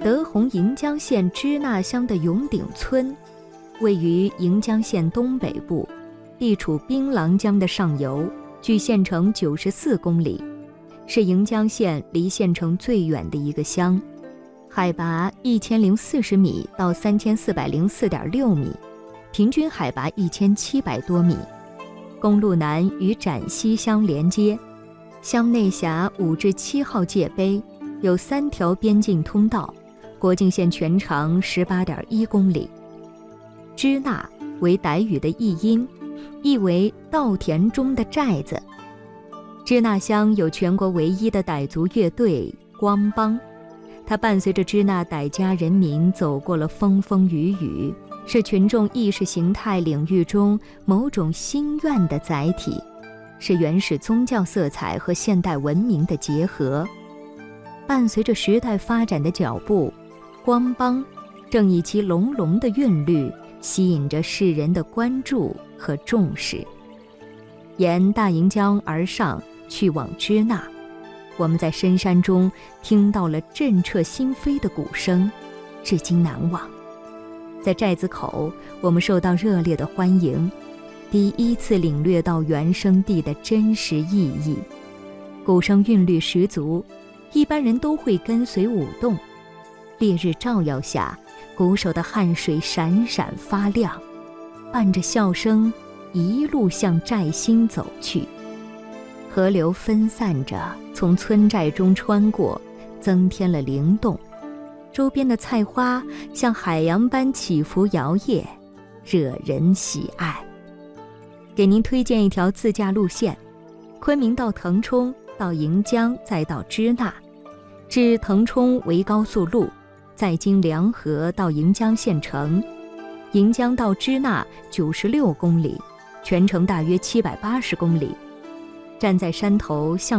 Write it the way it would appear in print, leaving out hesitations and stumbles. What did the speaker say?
德宏盈江县支那乡的永鼎村，位于盈江县东北部，地处槟榔江的上游，距县城94公里，是盈江县离县城最远的一个乡，海拔1040米到3404.6米，平均海拔1700多米。公路南与陕西乡连接，乡内辖5至7号界碑，有3条边境通道，国境线全长18.1公里。支那为傣语的译音，意为稻田中的寨子。支那乡有全国唯一的傣族乐队光邦，它伴随着支那傣家人民走过了风风雨雨，是群众意识形态领域中某种心愿的载体，是原始宗教色彩和现代文明的结合。伴随着时代发展的脚步，光邦正以其隆隆的韵律吸引着世人的关注和重视。沿大盈江而上，去往支那，我们在深山中听到了震彻心扉的鼓声，至今难忘。在寨子口，我们受到热烈的欢迎，第一次领略到原生地的真实意义。鼓声韵律十足，一般人都会跟随舞动。烈日照耀下，鼓手的汗水闪闪发亮，伴着笑声一路向寨心走去。河流分散着从村寨中穿过，增添了灵动。周边的菜花像海洋般起伏摇曳，惹人喜爱。给您推荐一条自驾路线：昆明到腾冲，到盈江，再到支那，至腾冲为高速路，再经凉河到盈江县城，盈江到支那96公里，全程大约780公里。站在山头向